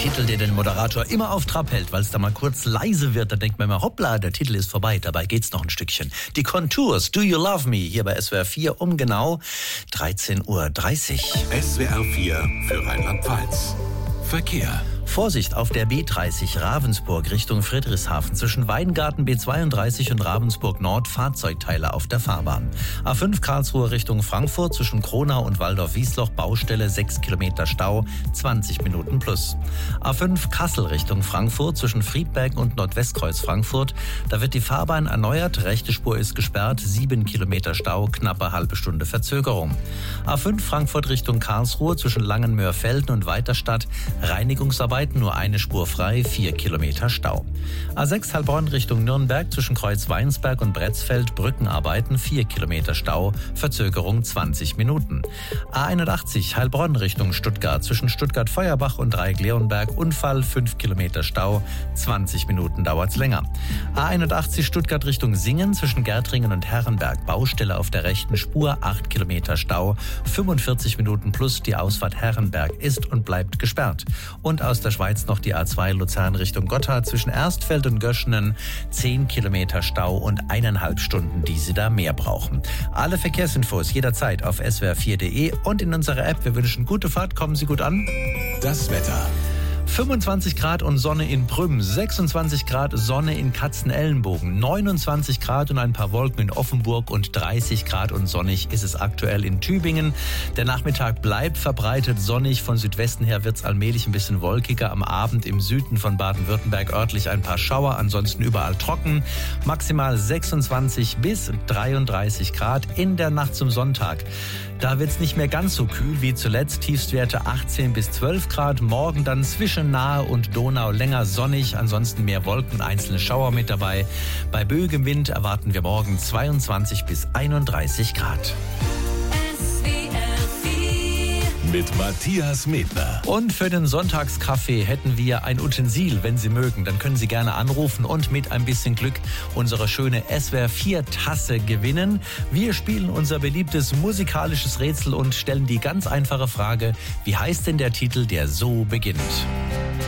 Titel, der den Moderator immer auf Trab hält, weil es da mal kurz leise wird. Da denkt man immer, hoppla, der Titel ist vorbei. Dabei geht's noch ein Stückchen. Die Contours, Do You Love Me, hier bei SWR 4 um genau 13:30 Uhr. SWR 4 für Rheinland-Pfalz. Verkehr. Vorsicht auf der B30 Ravensburg Richtung Friedrichshafen zwischen Weingarten B32 und Ravensburg Nord Fahrzeugteile auf der Fahrbahn. A5 Karlsruhe Richtung Frankfurt zwischen Kronau und Waldorf-Wiesloch Baustelle 6 Kilometer Stau, 20 Minuten plus. A5 Kassel Richtung Frankfurt zwischen Friedberg und Nordwestkreuz Frankfurt. Da wird die Fahrbahn erneuert, rechte Spur ist gesperrt, 7 Kilometer Stau, knappe halbe Stunde Verzögerung. A5 Frankfurt Richtung Karlsruhe zwischen Langenmöhrfelden und Weiterstadt Reinigungsarbeit. Nur eine Spur frei, 4 Kilometer Stau. A6 Heilbronn Richtung Nürnberg zwischen Kreuzweinsberg und Bretzfeld Brückenarbeiten, 4 Kilometer Stau, Verzögerung 20 Minuten. A81 Heilbronn Richtung Stuttgart zwischen Stuttgart-Feuerbach und Dreieck-Leonberg Unfall, 5 Kilometer Stau, 20 Minuten dauert's länger. A81 Stuttgart Richtung Singen zwischen Gärtringen und Herrenberg Baustelle auf der rechten Spur, 8 Kilometer Stau, 45 Minuten plus, die Ausfahrt Herrenberg ist und bleibt gesperrt. Und aus der Schweiz noch die A2 Luzern Richtung Gotthard zwischen Erstfeld und Göschenen 10 Kilometer Stau und 1,5 Stunden, die Sie da mehr brauchen. Alle Verkehrsinfos jederzeit auf swr4.de und in unserer App. Wir wünschen gute Fahrt, kommen Sie gut an. Das Wetter. 25 Grad und Sonne in Prüm, 26 Grad Sonne in Katzenellenbogen, 29 Grad und ein paar Wolken in Offenburg und 30 Grad und sonnig ist es aktuell in Tübingen. Der Nachmittag bleibt verbreitet sonnig, von Südwesten her wird es allmählich ein bisschen wolkiger. Am Abend im Süden von Baden-Württemberg örtlich ein paar Schauer, ansonsten überall trocken. Maximal 26 bis 33 Grad in der Nacht zum Sonntag. Da wird es nicht mehr ganz so kühl wie zuletzt, Tiefstwerte 18 bis 12 Grad. Morgen dann zwischen Nahe und Donau länger sonnig, ansonsten mehr Wolken, einzelne Schauer mit dabei. Bei böigem Wind erwarten wir morgen 22 bis 31 Grad. Mit Matthias Medner. Und für den Sonntagskaffee hätten wir ein Utensil, wenn Sie mögen. Dann können Sie gerne anrufen und mit ein bisschen Glück unsere schöne SWR 4 Tasse gewinnen. Wir spielen unser beliebtes musikalisches Rätsel und stellen die ganz einfache Frage, wie heißt denn der Titel, der so beginnt?